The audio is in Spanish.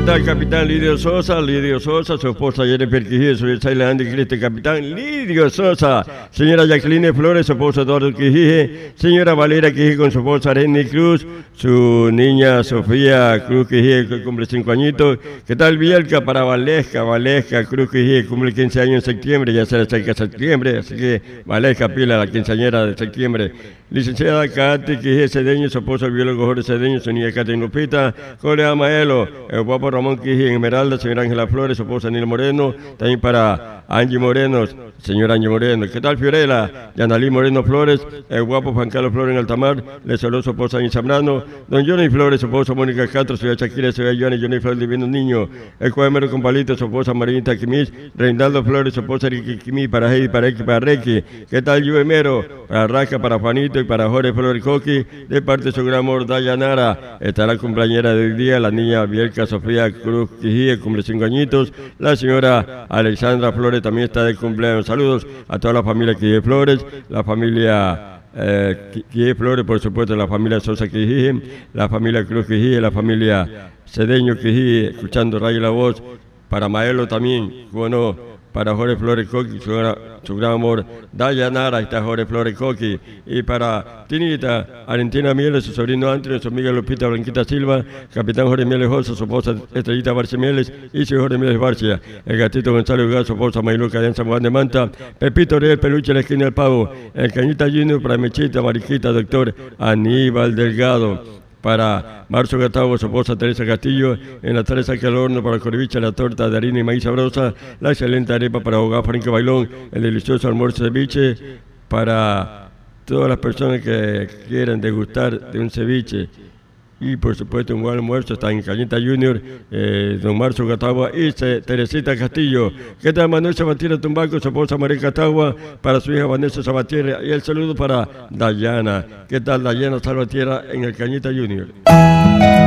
tal, capitán Lidio Sosa, su esposa Jennifer Quijí, su hija Andy Cristi, capitán Lidio Sosa, señora Jacqueline Flores, su esposo Eduardo Quijí, señora Valeria Quijí con su esposa Areny Cruz, su niña Sofía Cruz Quijí, que cumple 5 añitos. ¿Qué tal, Bielka? Para Valesca Cruz Quijí, cumple 15 años en septiembre, ya se le acerca septiembre, así que Valesca pila, la quinceañera de septiembre. Licenciada Katy Quijí Cedeño, su esposo el biólogo Jorge Cedeño, su niña Katy Lupita, Corea Maelo, el guapo Ramón Quijí en Esmeralda, señora Ángela Flores, su esposa Anil Moreno, también para Angie Moreno, señora Angie Moreno. ¿Qué tal, Fiorella? Yanalí Moreno Flores, el guapo Juan Carlos Flores en Altamar, le saludó su esposa Angie Zambrano, don Johnny Flores, su esposa Mónica Castro, su hija Shakira, su hija Johnny Flores, divino niño, el cuadro con palito, su esposa Marinita Quimis, Reinaldo Flores, su esposa Ricky Quimis, para Heidi, para X, para Requi. ¿Qué tal, Mero? Para Rasca, para Juanito y para Jorge Flores Coqui, de parte de su gran amor Dayanara. Está la compañera de hoy día, la niña Bielka Sofía Cruz Quijí, cumple 5 añitos. La señora Alexandra Flores también está de cumpleaños. Saludos a toda la familia Quijí Flores, la familia Quijí Flores, por supuesto, la familia Sosa Quijí, la familia Cruz Quijí, la familia Cedeño Quijí, escuchando Radio La Voz. Para Maelo también, bueno, para Jorge Flores Coqui, su gran amor, Dayanara, está Jorge Flores Coqui, y para Tinita, Arentina Mieles, su sobrino Antonio, su amiga Lupita Blanquita Silva, capitán Jorge Mieles Josa, su esposa Estrellita Barcia Mieles, y su Jorge Mieles Barcia, el gatito Gonzalo Gas, su esposa Mayluca de San Juan de Manta, Pepito Oriel Peluche en la esquina del Pavo, el Cañita Junior para Mechita, Mariquita, doctor Aníbal Delgado. Para Marzo Gatavo, su esposa Teresa Castillo, en la tarde saque al horno para Coribicha, la torta de harina y maíz sabrosa, la excelente arepa para ahogar Franco Bailón, el delicioso almuerzo de ceviche, para todas las personas que quieran degustar de un ceviche. Y por supuesto un buen almuerzo está en Cañita Junior, don Marzo Catagua y Teresita Castillo. ¿Qué tal, Manuel Sabatier Tumbaco, su esposa María Catagua, para su hija Vanessa Sabatier, y el saludo para Dayana? ¿Qué tal, Dayana Sabatier en el Cañita Junior?